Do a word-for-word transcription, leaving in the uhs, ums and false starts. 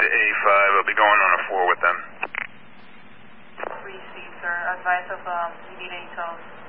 to A five. I'll be going on a four with them. Received, sir. Advice of um, you need any tows.